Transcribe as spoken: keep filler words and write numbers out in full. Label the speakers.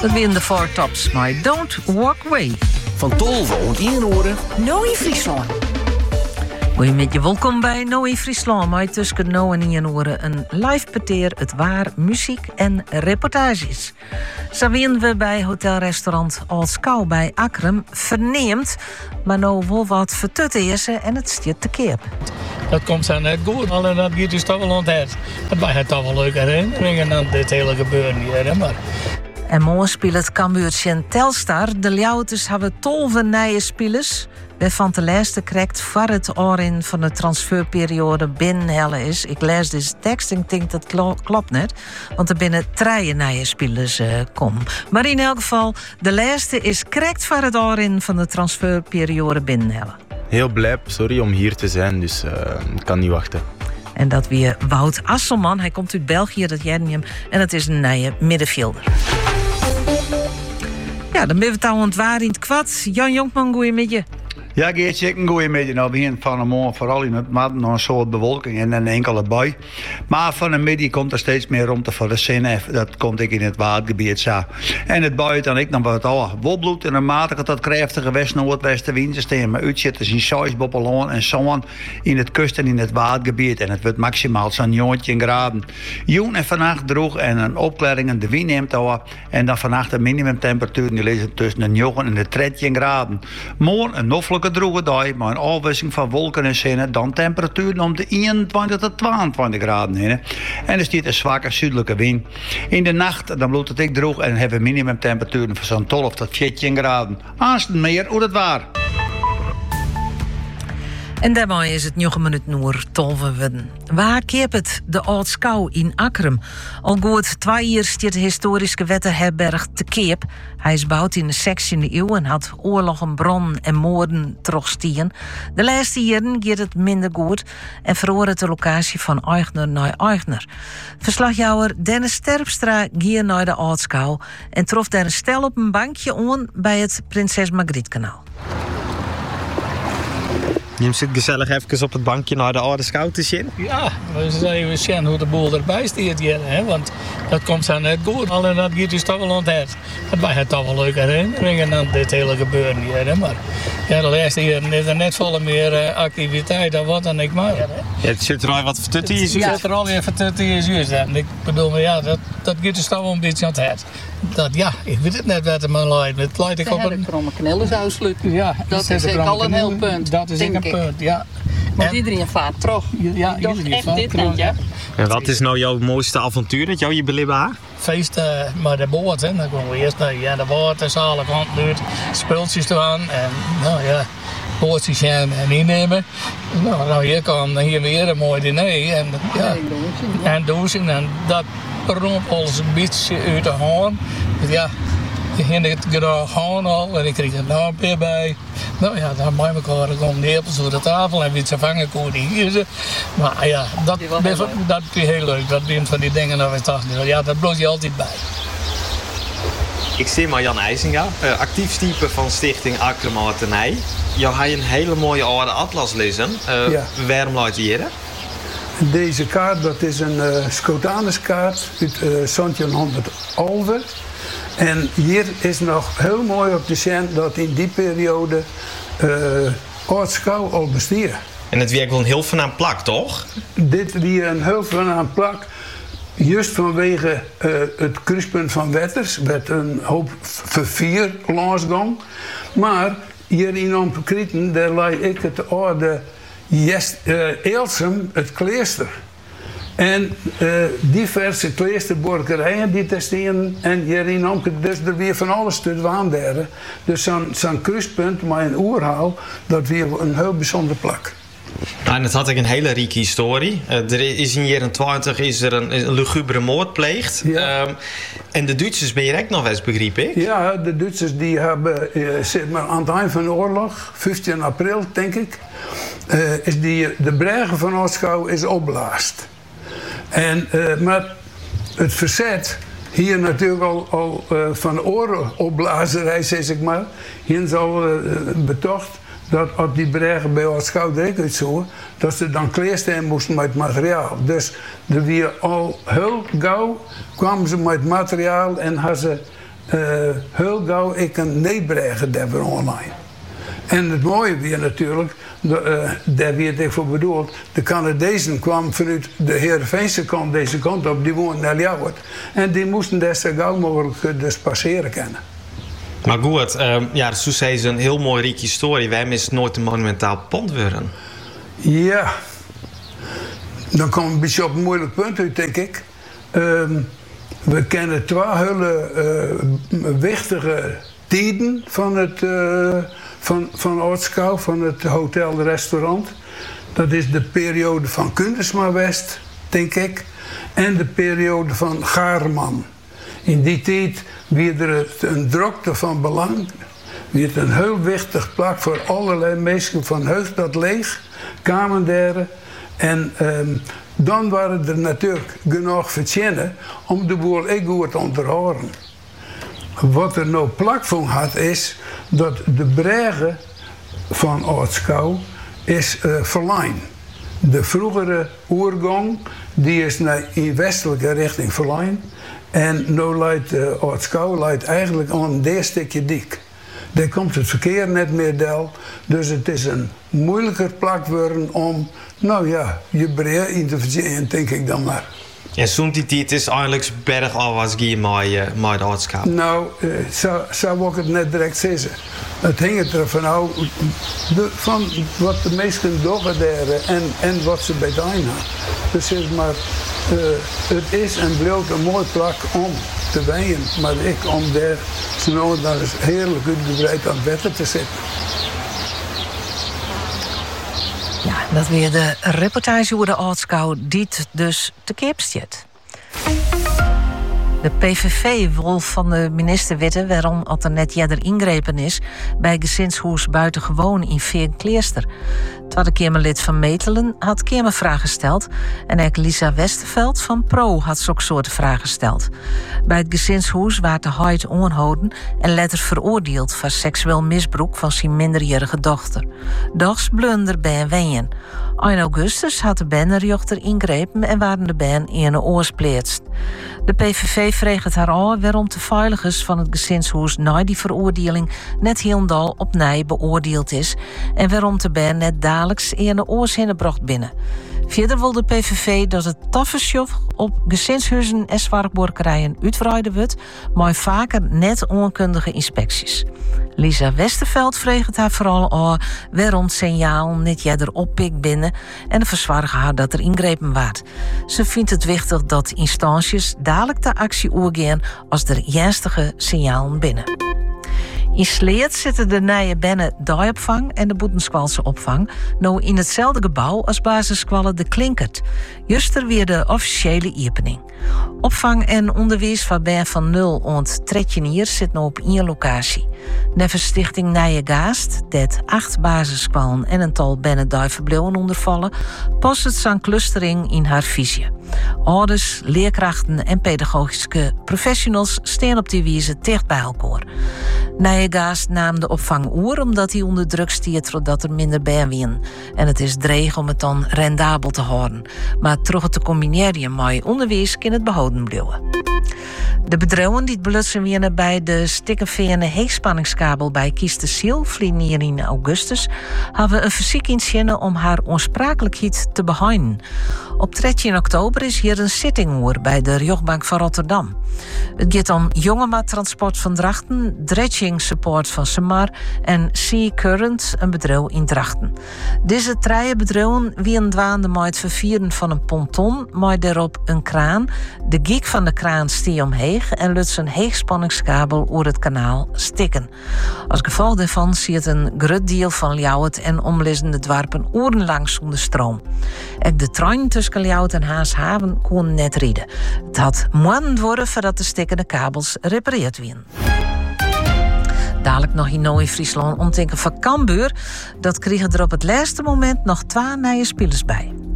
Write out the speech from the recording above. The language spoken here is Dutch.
Speaker 1: Dat weer in de Four Tops, maar Don't Walk Away.
Speaker 2: Van Tolve en Inhoren.
Speaker 3: Nooi Friesland.
Speaker 1: Goedemiddag, welkom bij Nooi Friesland. Maar tussen nou en Inhoren een live peteer, het waar, muziek en reportages. Zo winnen we bij hotelrestaurant Alskou bij Akrum verneemd, maar nou wel wat vertut eerste en het stiert te keer.
Speaker 4: Dat komt zo net goed, alleen dat gaat dus toch wel ontdekt. Dat wij het toch wel leuke herinneringen aan dit hele gebeuren hier, maar...
Speaker 1: En morgen speelt het Cambuurtje en Telstar. De Ljouters hebben tolve nieuwe spelers. Waarvan de laatste krijgt voor het oor in van de transferperiode binnenhellen is. Ik lees deze tekst en ik denk dat klo- klopt net. Want er binnen drie nieuwe spelers uh, komen. Maar in elk geval, de laatste is krijgt voor het oor in van de transferperiode binnenhellen.
Speaker 5: Heel blij, sorry, om hier te zijn, dus uh, ik kan niet wachten.
Speaker 1: En dat weer Wout Asselman. Hij komt uit België, dat jij hem. En dat is een nieuwe middenvelder. Ja, dan ben we het al aan het waar in het kwad. Jan Jonkman, goeie met je.
Speaker 6: Ja, Geertje, ik een goeie middag. Nou, begin van de morgen vooral in het maand nog een soort bewolking en een enkele bui. Maar van de middag komt er steeds meer ruimte voor de zin. Dat komt ik in het waardgebied zo. En het buit dan ik nog wat al. Wolbloed en een matige tot krachtige west-noordwestenwind. Ze staan maar uitzitters in Zeus, Boppeloon en Zoan in het kust en in het waardgebied. En het wordt maximaal zo'n negentien graden. Joen en vannacht droeg en een opklaring en de wind neemt over. En dan vannacht de minimumtemperatuur die liggen tussen de negen en de dertien graden. Morgen een noffelijke droge dag, maar een afwisseling van wolken en zinnen, dan temperaturen om de eenentwintig tot tweeëntwintig graden heen. En er stiert een zwakke zuidelijke wind. In de nacht dan bloedt het ik droog en hebben we minimumtemperaturen van zo'n twaalf tot veertien graden. Aanstaan meer hoe het waar.
Speaker 1: En daarmee is het negen minuten noer tolve worden. Waar keert het de Alskou in Akrum? Al goed twee jaar stiert de historische wetterherberg te Keep. Hij is gebouwd in de zestiende eeuw en had oorlogen, bron en moorden terugstien. De laatste jaren gaat het minder goed en verhoor het de locatie van eigenaar naar eigenaar. Verslagjouwer Dennis Terpstra ging naar de Alskou en trof daar een stel op een bankje aan bij het Prinses Margrietkanaal.
Speaker 7: Je zit gezellig even op het bankje naar de oude scout te zien.
Speaker 4: Ja, we zullen even zien hoe de boel erbij stiert hier, hè, want dat komt zo net goed. Alleen dat gaat dus toch wel ontdekt. Dat wij het toch wel leuke herinneringen aan dit hele gebeuren hier, hè, maar ja, de laatste jaren is er net volle meer uh, activiteit dan wat dan ik maar.
Speaker 7: Ja, het zit er al wat vertutten in je
Speaker 4: zuur. Het zit er al weer vertutten in je zuur. En ik bedoel, ja, dat, dat gaat dus toch wel een beetje ontdekt. Dat, ja, ik weet het net wat er maar leidt. Het leidt ik op een...
Speaker 3: De kromme knellen zou sluiten.
Speaker 4: Ja,
Speaker 3: dat is ook al een heel punt.
Speaker 4: Dat is ook een punt, ja.
Speaker 3: Want en, iedereen vaart terug.
Speaker 4: Ja, iedereen vaart terug.
Speaker 3: Ja.
Speaker 7: En wat is nou jouw mooiste avontuur dat jou je beleven had?
Speaker 4: Feest uh, met de boot, hè. Dan komen we eerst naar ja, de boot, de zalen van het spultjes te aan. En nou ja, bootjes en innemen. Nou, nou hier kwam hier weer een mooi diner. En ja, en douchen. En dat romp ons een beetje uit de hand. Ja. Je ging het graag gaan al en ik kreeg een lampje bij. Nou ja, dan bij elkaar gewoon de appels voor de tafel en wie ze vangen kon hier. Maar ja, dat is dat heel leuk. Dat zijn van die dingen dat we dachten, ja, dat blijft je altijd bij.
Speaker 7: Ik zie maar Jan IJzinga, uh, actief type van Stichting Akrum Martenij. Jou had je een hele mooie oude atlas lezen. Uh, ja. Waarom laat je hier?
Speaker 8: Deze kaart, dat is een uh, Scotanus-kaart uit uh, zeventienhonderd. En hier is nog heel mooi op te zien dat in die periode uh, Alskou al bestier.
Speaker 7: En het werkt wel een heel voornaam plak, toch?
Speaker 8: Dit weer een heel voornaam plak. Juist vanwege uh, het kruispunt van Wetters werd een hoop vervier langsgang. Maar hier in Amperkrieten, daar lag ik het oude Jest, uh, Eelsum, het klooster. En uh, diverse kloosterborgerijen die te staan en hier in Amperkrieten, dus er weer van alles te waanderen. Dus zo'n zo'n kruispunt met een oerhaal, dat weer een heel bijzonder plak.
Speaker 7: Nou, en het had ook een hele rieke historie. Uh, er is in jaren twintig is er een, een lugubere moord gepleegd. Ja. Um, en de Duitsers ben je ook nog eens, begreep ik?
Speaker 8: Ja, de Duitsers die hebben uh, zeg maar, aan het eind van de oorlog, vijftien april denk ik, uh, is die, de bregen van Alskou is opblaast. En, uh, maar het verzet hier natuurlijk al, al uh, van de oorlogopblazerij, zeg ik maar, hier is al uh, betocht dat op die bregen bij Alskou direct zo, dat ze dan kleerstenen moesten met materiaal. Dus er weer al heel gauw kwamen ze met materiaal en hadden ze uh, heel gauw ik een neebrengen daar online. En het mooie weer natuurlijk, de, uh, daar werd ik voor bedoeld, de Canadezen kwamen vanuit de Heerenveense kant deze kant op, die woonden naar Ljouwert. En die moesten daar zo gauw mogelijk dus passeren kunnen.
Speaker 7: Maar goed, uh, ja, zo zei ze een heel mooi rieke historie. Wij missen nooit een monumentaal pand worden.
Speaker 8: Ja, dan komt een beetje op een moeilijk punt uit, denk ik. Um, we kennen twee hele uh, wichtige tijden van het uh, van, van Oortskouw, van het hotel-restaurant. Dat is de periode van Kundersma West, denk ik, en de periode van Gaarman. In die tijd werd er een drukte van belang. Werd een heel wichtig plek voor allerlei mensen van heus dat leeg, kwamen daar. En um, dan waren er natuurlijk genoeg verdienen om de boel ook goed te onderhouden. Wat er nou plak van had is dat de bregen van Oortskouw is uh, verlijn. De vroegere oergang die is naar in westelijke richting verlijn. En nu leidt uh, Oortskouw leidt eigenlijk aan een deer stukje dik. Daar komt het verkeer net meer del. Dus het is een moeilijker plak worden om, nou ja, je breed in te verdienen, denk ik dan maar.
Speaker 7: En zo'n tijd is eigenlijk berg al was hier met de Oortskouw.
Speaker 8: Nou, uh, zo, zo wil ik het net direct zeggen. Het hing er van, nou, de, van wat de meesten doen daar en, en wat ze bij de hadden. Dus zeg maar, uh, het is en blijft een mooi plak om te wijnen, maar ik om daar zo dan is heerlijk uitgebreid aan het wetten te zitten.
Speaker 1: Ja, dat weer de reportage over de Oortskouw die het dus te keep zit. De P V V wil van de minister weten waarom als er net jeder ingrepen is bij gezinshuis buitengewoon in Veerkleerster. Tweede Kamerlid van Metelen had Kamervragen gesteld en ook Lisa Westerveld van Pro had zulke soorten vragen gesteld. Bij het gezinshuis werd de Heid onhouden en letter veroordeeld voor seksueel misbruik van zijn minderjarige dochter. Dags blunder bij wenjen. In augustus had de bannerjochter ingrepen en waren de ban in een oorsplaatst. De P V V vreeg het haar al waarom de veiligers van het gezinshuis na die veroordeling net helemaal opnieuw beoordeeld is en waarom de ban net dagelijks in de oorzinnen bracht binnen. Verder wil de P V V dat het tafersjof op gezinshuizen en zwartborkerijen uitbreiden wordt, maar vaker net onkundige inspecties. Lisa Westerveld vreeg het haar vooral al waarom het signaal niet jeder oppikt binnen en de verzwargen haar dat er ingrepen wordt. Ze vindt het wichtig dat instanties dadelijk de actie oorgaan als er juistige signalen binnen. In Sleert zitten de nieuwe Benne Dijopvang en de Boetenskwalse opvang nou in hetzelfde gebouw als basisskwallen De Klinkert. Juster weer de officiële opening. Opvang en onderwijs van Ben van nul ont tretjenier zit nou op één locatie. Nevens Stichting Nije Gaast, dat acht basiskwallen en een tal Benne Dijverbleeuwen ondervallen, past het zo'n clustering in haar visie. Ouders, leerkrachten en pedagogische professionals staan op die wijze dicht bij elkaar. Nijegaast nam de opvang oer omdat hij onder druk stiert zodat er minder bij wien. En het is dreig om het dan rendabel te houden. Maar terug te combineren met onderwijs kan het behouden blijven. De bedrijven die het belutsen winnen bij de stikkenveerne heegspanningskabel bij Kiesteziel, vliegen in augustus, hebben een verzekering om haar onsprakelijkheid te behouden. Op dertien oktober is hier een zitting bij de rechtbank van Rotterdam. Het gaat om Jongema-transport van Drachten, dredging support van Semar en Sea Current, een bedrijf in Drachten. Deze drie bedrijven wien dwaande met het vervieren van een ponton, met daarop een kraan. De giek van de kraan stier omheeg en lukt een heegspanningskabel over het kanaal stikken. Als gevolg daarvan ziet een groot deel van Ljouwert en omliggende dwarpen urenlang zonder stroom. Ook de trein tussen Ljouwert en Haashaven kon net rijden. Het had maanden worden voordat de stikkende kabels repareerd werden. Dadelijk nog in Noord-Friesland omtinken van Cambuur. Dat kregen er op het laatste moment nog twee nieuwe spelers bij.